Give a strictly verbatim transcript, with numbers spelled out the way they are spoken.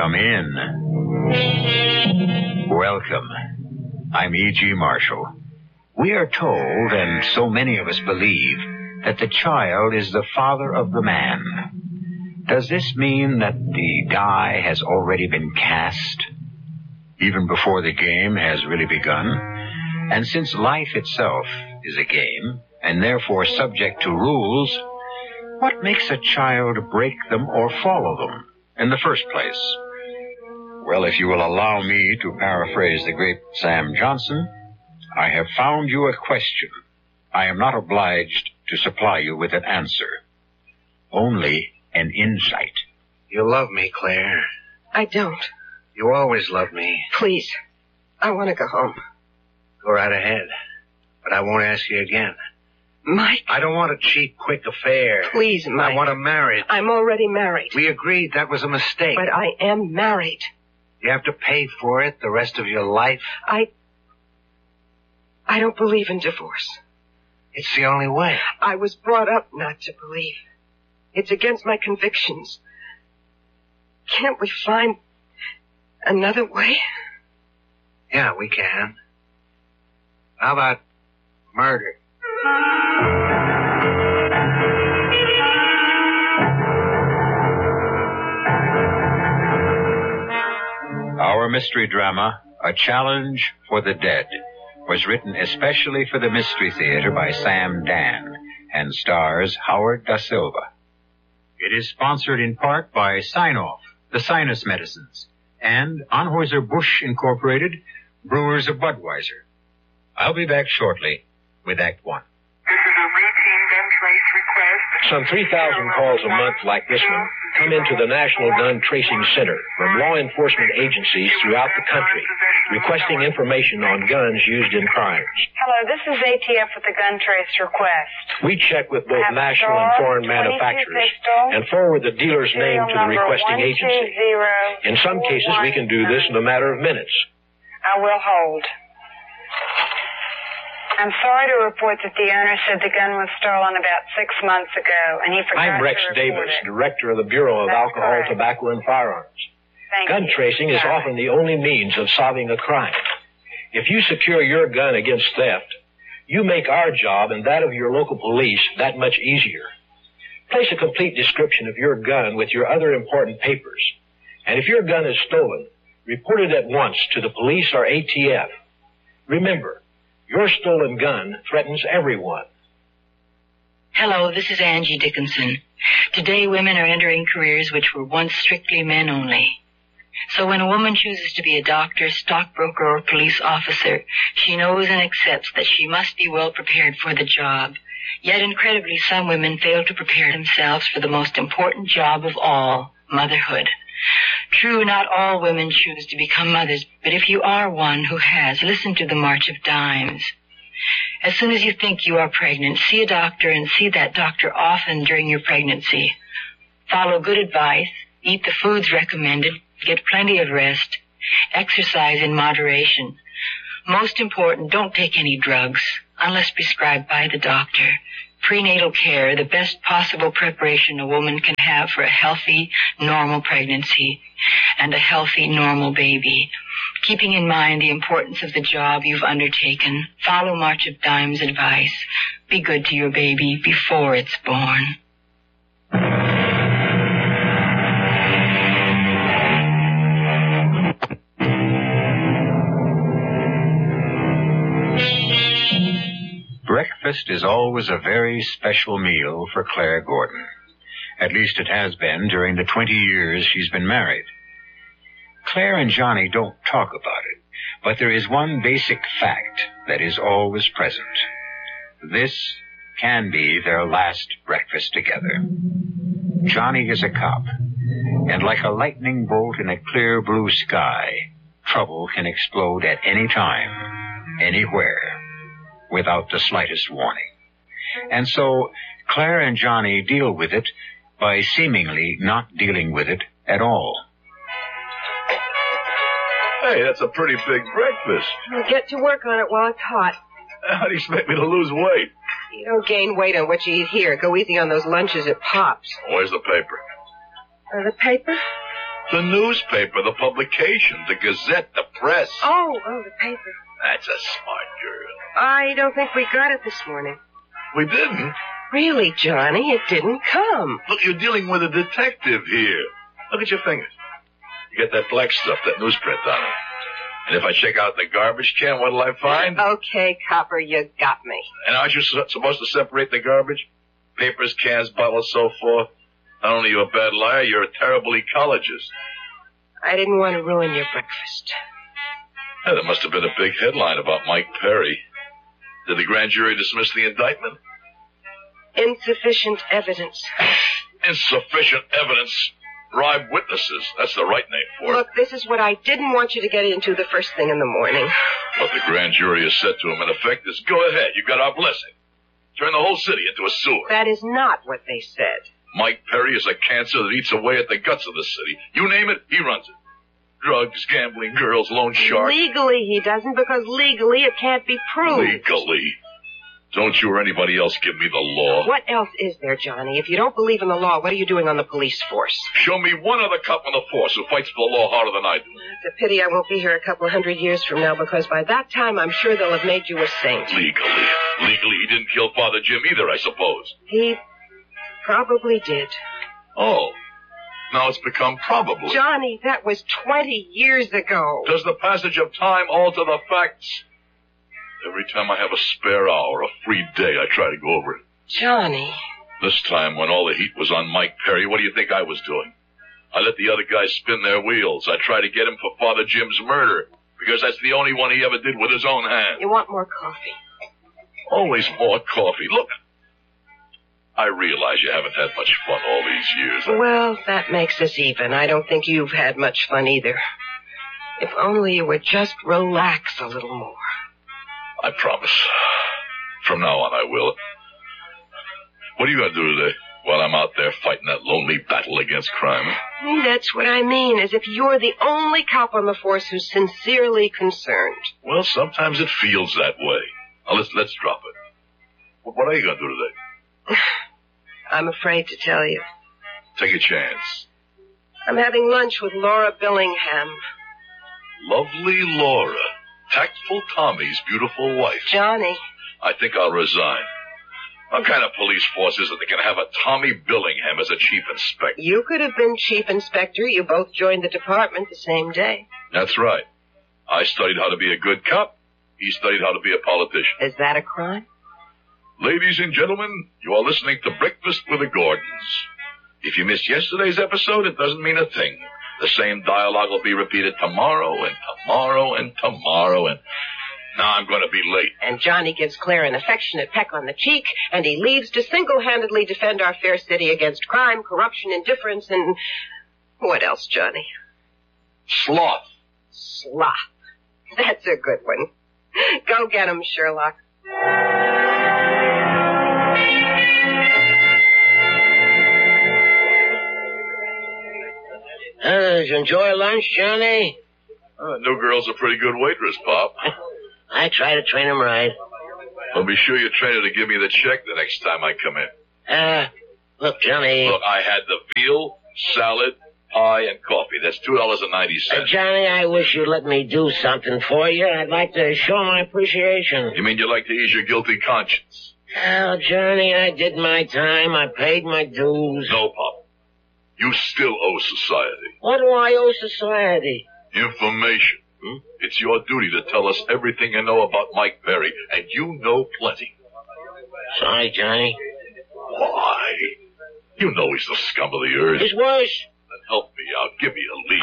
Come in. Welcome. I'm E G. Marshall. We are told, and so many of us believe, that the child is the father of the man. Does this mean that the die has already been cast, even before the game has really begun? And since life itself is a game, and therefore subject to rules, what makes a child break them or follow them in the first place? Well, if you will allow me to paraphrase the great Sam Johnson, I have found you a question. I am not obliged to supply you with an answer, only an insight. You love me, Claire. I don't. You always loved me. Please, I want to go home. Go right ahead, but I won't ask you again. Mike. I don't want a cheap, quick affair. Please, Mike. I want a marriage. I'm already married. We agreed that was a mistake. But I am married. You have to pay for it the rest of your life. I... I don't believe in divorce. It's the only way. I was brought up not to believe. It's against my convictions. Can't we find another way? Yeah, we can. How about murder? Our mystery drama, A Challenge for the Dead, was written especially for the Mystery Theater by Sam Dan and stars Howard Da Silva. It is sponsored in part by Sign-Off, the sinus medicines, and Anheuser-Busch Incorporated, brewers of Budweiser. I'll be back shortly with Act One. This is a routine gun trace request. Some three thousand calls a month like this one come into the National Gun Tracing Center from law enforcement agencies throughout the country requesting information on guns used in crimes. Hello, this is A T F with the gun trace request. We check with both national and foreign manufacturers and forward the dealer's name to the requesting agency. In some cases, we can do this in a matter of minutes. I will hold. I'm sorry to report that the owner said the gun was stolen about six months ago, and he forgot I'm Rex to report Davis, it. Director of the Bureau of That's Alcohol, correct. Tobacco, and Firearms. Thank Gun you. tracing is Got it. often the only means of solving a crime. If you secure your gun against theft, you make our job and that of your local police that much easier. Place a complete description of your gun with your other important papers. And if your gun is stolen, report it at once to the police or A T F. Remember, your stolen gun threatens everyone. Hello, this is Angie Dickinson. Today, women are entering careers which were once strictly men only. So when a woman chooses to be a doctor, stockbroker, or police officer, she knows and accepts that she must be well prepared for the job. Yet incredibly, some women fail to prepare themselves for the most important job of all, motherhood. True, not all women choose to become mothers, but if you are one who has, listen to the March of Dimes. As soon as you think you are pregnant, see a doctor and see that doctor often during your pregnancy. Follow good advice, eat the foods recommended, get plenty of rest, exercise in moderation. Most important, don't take any drugs, unless prescribed by the doctor. Prenatal care, the best possible preparation a woman can have for a healthy, normal pregnancy and a healthy, normal baby. Keeping in mind the importance of the job you've undertaken, follow March of Dimes' advice. Be good to your baby before it's born. Breakfast is always a very special meal for Claire Gordon. At least it has been during the twenty years she's been married. Claire and Johnny don't talk about it, but there is one basic fact that is always present. This can be their last breakfast together. Johnny is a cop, and like a lightning bolt in a clear blue sky, trouble can explode at any time, anywhere, without the slightest warning. And so Claire and Johnny deal with it by seemingly not dealing with it at all. Hey, that's a pretty big breakfast. Well, get to work on it while it's hot. How do you expect me to lose weight? You don't gain weight on what you eat here. Go easy on those lunches at Pop's. Where's the paper? Uh, the paper? The newspaper, the publication, the Gazette, the press. Oh, oh, the paper. That's a smart girl. I don't think we got it this morning. We didn't. Really, Johnny, it didn't come. Look, you're dealing with a detective here. Look at your fingers. You got that black stuff, that newsprint on it. And if I check out the garbage can, what'll I find? Okay, Copper, you got me. And aren't you su- supposed to separate the garbage? Papers, cans, bottles, so forth. Not only are you a bad liar, you're a terrible ecologist. I didn't want to ruin your breakfast. Yeah, there must have been a big headline about Mike Perry. Did the grand jury dismiss the indictment? Insufficient evidence. Insufficient evidence. Bribe witnesses. That's the right name for it. Look, this is what I didn't want you to get into the first thing in the morning. What the grand jury has said to him, in effect, is go ahead. You've got our blessing. Turn the whole city into a sewer. That is not what they said. Mike Perry is a cancer that eats away at the guts of the city. You name it, he runs it. Drugs, gambling, girls, loan sharks. Legally he doesn't, because legally it can't be proved. Legally? Don't you or anybody else give me the law. What else is there, Johnny? If you don't believe in the law, what are you doing on the police force? Show me one other cop on the force who fights for the law harder than I do. It's a pity I won't be here a couple of hundred years from now, because by that time I'm sure they'll have made you a saint. Legally. Legally, he didn't kill Father Jim either, I suppose. He probably did. Oh. Now it's become probably. Johnny, that was twenty years ago. Does the passage of time alter the facts? Every time I have a spare hour, a free day, I try to go over it. Johnny. This time, when all the heat was on Mike Perry, what do you think I was doing? I let the other guys spin their wheels. I tried to get him for Father Jim's murder, because that's the only one he ever did with his own hand. You want more coffee? Always more coffee. Look, I realize you haven't had much fun all these years. Well, that makes us even. I don't think you've had much fun either. If only you would just relax a little more. I promise. From now on, I will. What are you going to do today while I'm out there fighting that lonely battle against crime? That's what I mean, as if you're the only cop on the force who's sincerely concerned. Well, sometimes it feels that way. Now, let's, let's drop it. What are you going to do today? I'm afraid to tell you. Take a chance. I'm having lunch with Laura Billingham. Lovely Laura. Tactful Tommy's beautiful wife. Johnny. I think I'll resign. What kind of police force is it that can have a Tommy Billingham as a chief inspector? You could have been chief inspector. You both joined the department the same day. That's right. I studied how to be a good cop. He studied how to be a politician. Is that a crime? Ladies and gentlemen, you are listening to Breakfast with the Gordons. If you missed yesterday's episode, it doesn't mean a thing. The same dialogue will be repeated tomorrow and tomorrow and tomorrow, and now I'm going to be late. And Johnny gives Claire an affectionate peck on the cheek, and he leaves to single-handedly defend our fair city against crime, corruption, indifference, and... what else, Johnny? Sloth. Sloth. That's a good one. Go get him, Sherlock. Uh, did you enjoy lunch, Johnny? Uh, new girl's a pretty good waitress, Pop. I try to train him right. Well, be sure you train her to give me the check the next time I come in. Uh, look, Johnny. Look, I had the veal, salad, pie, and coffee. That's two dollars and ninety cents. Uh, Johnny, I wish you'd let me do something for you. I'd like to show my appreciation. You mean you'd like to ease your guilty conscience? Well, Johnny, I did my time. I paid my dues. No, Pop. You still owe society. What do I owe society? Information. Hmm? It's your duty to tell us everything you know about Mike Perry, and you know plenty. Sorry, Johnny. Why? You know he's the scum of the earth. He's worse. Then help me out. Give me a lead.